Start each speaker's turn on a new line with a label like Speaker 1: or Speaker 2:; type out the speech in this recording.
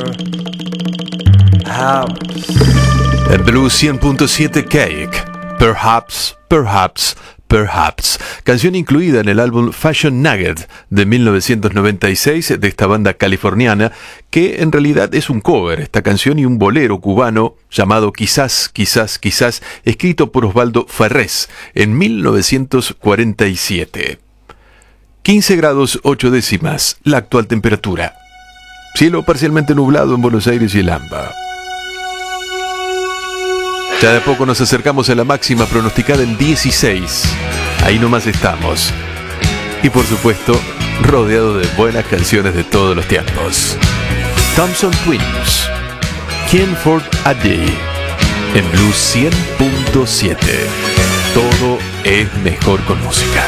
Speaker 1: En Blue 100.7 Cake, Perhaps, Perhaps, Perhaps, canción incluida en el álbum Fashion Nugget de 1996 de esta banda californiana, que en realidad es un cover, esta canción, y un bolero cubano llamado Quizás, Quizás, Quizás, escrito por Osvaldo Ferrés en 1947. 15 grados 8 décimas, la actual temperatura. Cielo parcialmente nublado en Buenos Aires y el AMBA. Ya de a poco nos acercamos a la máxima pronosticada en 16. Ahí nomás estamos. Y por supuesto, rodeado de buenas canciones de todos los tiempos. Thompson Twins, Can't Afford a Day, en Blue 100.7. Todo es mejor con música.